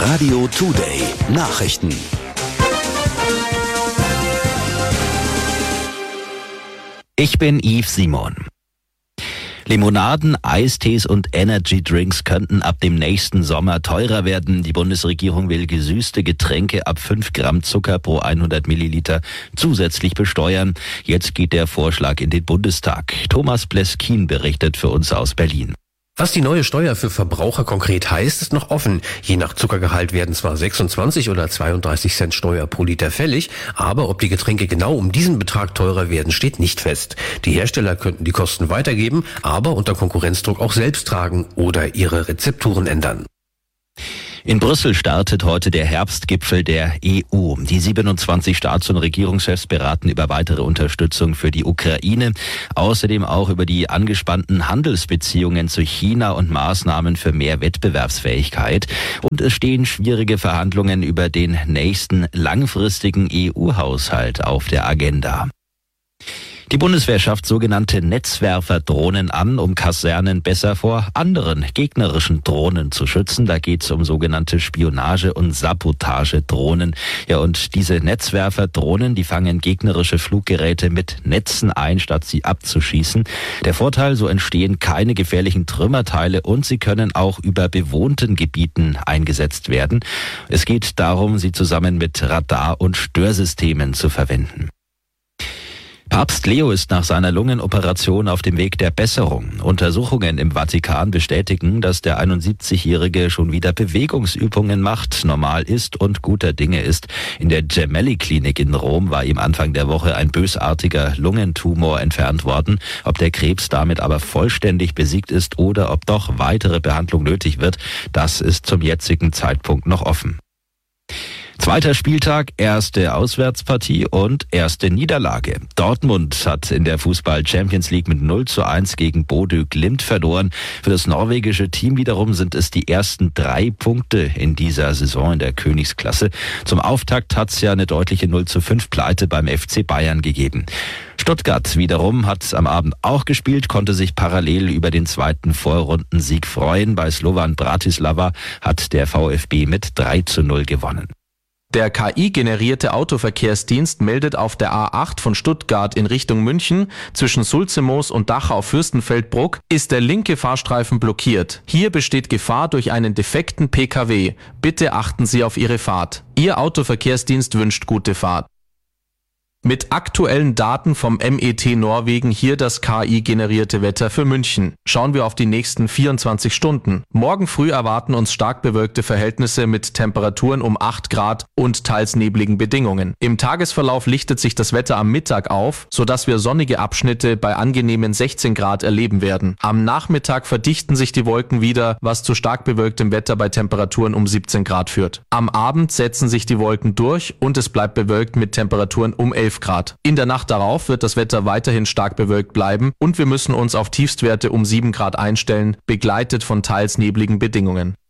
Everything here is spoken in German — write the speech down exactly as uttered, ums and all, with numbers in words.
Radio Today Nachrichten. Ich bin Yves Simon. Limonaden, Eistees und Energy Drinks könnten ab dem nächsten Sommer teurer werden. Die Bundesregierung will gesüßte Getränke ab fünf Gramm Zucker pro hundert Milliliter zusätzlich besteuern. Jetzt geht der Vorschlag in den Bundestag. Thomas Bleskin berichtet für uns aus Berlin. Was die neue Steuer für Verbraucher konkret heißt, ist noch offen. Je nach Zuckergehalt werden zwar sechsundzwanzig oder zweiunddreißig Cent Steuer pro Liter fällig, aber ob die Getränke genau um diesen Betrag teurer werden, steht nicht fest. Die Hersteller könnten die Kosten weitergeben, aber unter Konkurrenzdruck auch selbst tragen oder ihre Rezepturen ändern. In Brüssel startet heute der Herbstgipfel der E U. Die siebenundzwanzig Staats- und Regierungschefs beraten über weitere Unterstützung für die Ukraine, außerdem auch über die angespannten Handelsbeziehungen zu China und Maßnahmen für mehr Wettbewerbsfähigkeit. Und es stehen schwierige Verhandlungen über den nächsten langfristigen E U-Haushalt auf der Agenda. Die Bundeswehr schafft sogenannte Netzwerfer-Drohnen an, um Kasernen besser vor anderen gegnerischen Drohnen zu schützen. Da geht es um sogenannte Spionage- und Sabotagedrohnen. Ja, und diese Netzwerfer-Drohnen, die fangen gegnerische Fluggeräte mit Netzen ein, statt sie abzuschießen. Der Vorteil, so entstehen keine gefährlichen Trümmerteile und sie können auch über bewohnten Gebieten eingesetzt werden. Es geht darum, sie zusammen mit Radar- und Störsystemen zu verwenden. Papst Leo ist nach seiner Lungenoperation auf dem Weg der Besserung. Untersuchungen im Vatikan bestätigen, dass der einundsiebzigjährige schon wieder Bewegungsübungen macht, normal ist und guter Dinge ist. In der Gemelli-Klinik in Rom war ihm Anfang der Woche ein bösartiger Lungentumor entfernt worden. Ob der Krebs damit aber vollständig besiegt ist oder ob doch weitere Behandlung nötig wird, das ist zum jetzigen Zeitpunkt noch offen. Zweiter Spieltag, erste Auswärtspartie und erste Niederlage. Dortmund hat in der Fußball-Champions League mit null zu eins gegen Bodø Glimt verloren. Für das norwegische Team wiederum sind es die ersten drei Punkte in dieser Saison in der Königsklasse. Zum Auftakt hat es ja eine deutliche null zu fünf Pleite beim F C Bayern gegeben. Stuttgart wiederum hat am Abend auch gespielt, konnte sich parallel über den zweiten Vorrundensieg freuen. Bei Slovan Bratislava hat der VfB mit drei zu null gewonnen. Der K I-generierte Autoverkehrsdienst meldet auf der A acht von Stuttgart in Richtung München zwischen Sulzemoos und Dachau-Fürstenfeldbruck ist der linke Fahrstreifen blockiert. Hier besteht Gefahr durch einen defekten P K W. Bitte achten Sie auf Ihre Fahrt. Ihr Autoverkehrsdienst wünscht gute Fahrt. Mit aktuellen Daten vom M E T Norwegen hier das K I-generierte Wetter für München. Schauen wir auf die nächsten vierundzwanzig Stunden. Morgen früh erwarten uns stark bewölkte Verhältnisse mit Temperaturen um acht Grad und teils nebligen Bedingungen. Im Tagesverlauf lichtet sich das Wetter am Mittag auf, sodass wir sonnige Abschnitte bei angenehmen sechzehn Grad erleben werden. Am Nachmittag verdichten sich die Wolken wieder, was zu stark bewölktem Wetter bei Temperaturen um siebzehn Grad führt. Am Abend setzen sich die Wolken durch und es bleibt bewölkt mit Temperaturen um elf Grad. In der Nacht darauf wird das Wetter weiterhin stark bewölkt bleiben und wir müssen uns auf Tiefstwerte um sieben Grad einstellen, begleitet von teils nebligen Bedingungen.